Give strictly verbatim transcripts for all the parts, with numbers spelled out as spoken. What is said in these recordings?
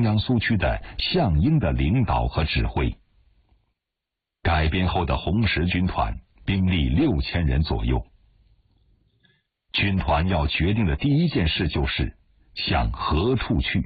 中央苏区的项英的领导和指挥。改编后的红十军团兵力六千人左右。军团要决定的第一件事就是向何处去。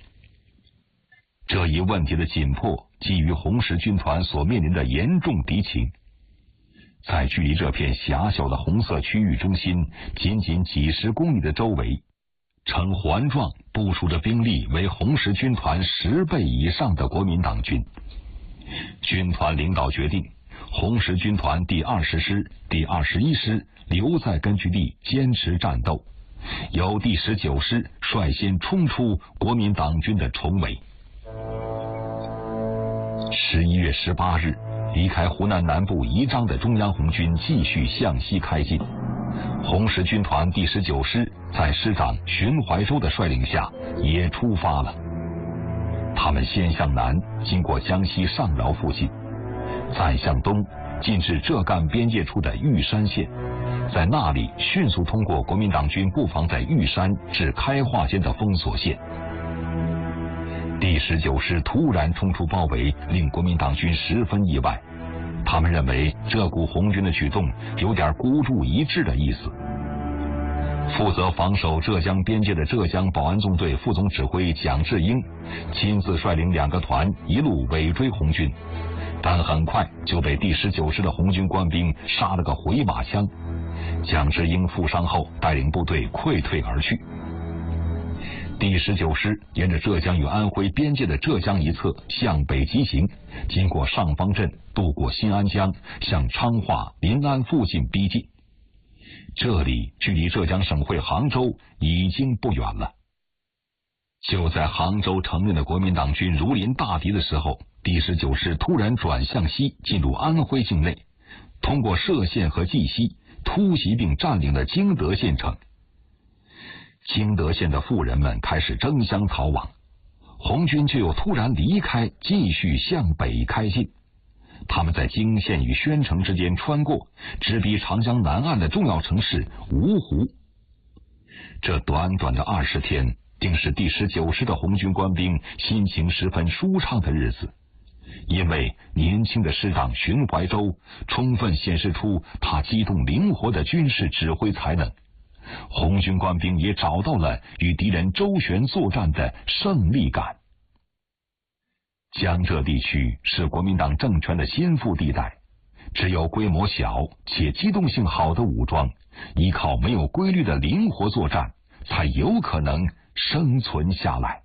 这一问题的紧迫，基于红十军团所面临的严重敌情。在距离这片狭小的红色区域中心仅仅几十公里的周围，呈环状部署着兵力为红十军团十倍以上的国民党军。军团领导决定，红十军团第二十师、第二十一师留在根据地坚持战斗，由第十九师率先冲出国民党军的重围。十一月十八日，离开湖南南部宜章的中央红军继续向西开进。红十军团第十九师在师长荀怀洲的率领下也出发了。他们先向南，经过江西上饶附近，再向东进至浙赣边界处的玉山县，在那里迅速通过国民党军布防在玉山至开化间的封锁线。第十九师突然冲出包围，令国民党军十分意外。他们认为这股红军的举动有点孤注一掷的意思。负责防守浙江边界的浙江保安纵队副总指挥蒋志英亲自率领两个团一路尾追红军，但很快就被第十九师的红军官兵杀了个回马枪。蒋志英负伤后带领部队溃退而去。第十九师沿着浙江与安徽边界的浙江一侧向北急行，经过上方镇，渡过新安江，向昌化、临安附近逼近。这里距离浙江省会杭州已经不远了。就在杭州承认的国民党军如临大敌的时候，第十九师突然转向西，进入安徽境内，通过歙县和绩溪，突袭并占领了经德县城。经德县的富人们开始争相逃亡，红军却又突然离开，继续向北开进。他们在泾县与宣城之间穿过，直逼长江南岸的重要城市芜湖。这短短的二十天，定是第十九师的红军官兵心情十分舒畅的日子，因为年轻的师长荀怀洲充分显示出他机动灵活的军事指挥才能。红军官兵也找到了与敌人周旋作战的胜利感。江浙地区是国民党政权的心腹地带，只有规模小且机动性好的武装，依靠没有规律的灵活作战，才有可能生存下来。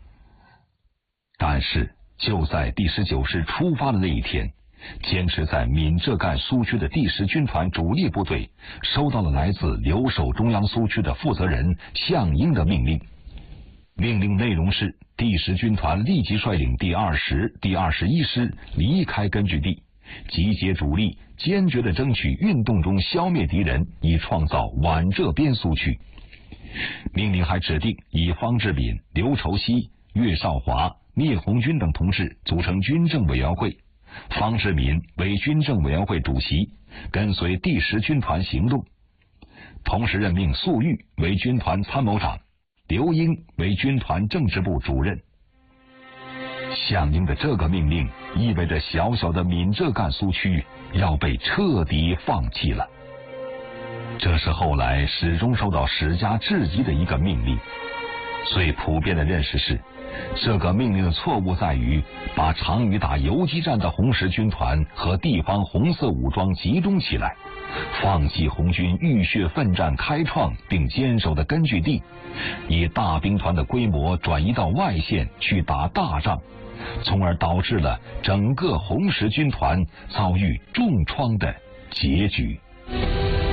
但是就在第十九师出发的那一天，坚持在闽浙赣苏区的第十军团主力部队收到了来自留守中央苏区的负责人项英的命令。命令内容是，第十军团立即率领第二十、第二十一师离开根据地，集结主力，坚决地争取运动中消灭敌人，以创造皖浙边苏区。命令还指定以方志敏、刘畴西、岳少华、聂红军等同志组成军政委员会，方志敏为军政委员会主席，跟随第十军团行动。同时任命粟裕为军团参谋长，刘英为军团政治部主任。项英的这个命令意味着小小的闽浙赣苏区要被彻底放弃了。这是后来始终受到史家质疑的一个命令。最普遍的认识是，这个命令的错误在于把常于打游击战的红十军团和地方红色武装集中起来，放弃红军浴血奋战开创并坚守的根据地，以大兵团的规模转移到外线去打大仗，从而导致了整个红十军团遭遇重创的结局。